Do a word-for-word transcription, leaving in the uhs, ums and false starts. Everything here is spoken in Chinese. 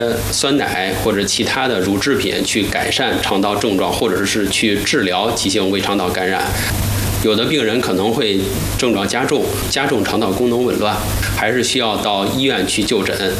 酸奶或者其他的乳制品去改善肠道症状，或者是去治疗急性胃肠道感染。有的病人可能会症状加重，加重肠道功能紊乱，还是需要到医院去就诊。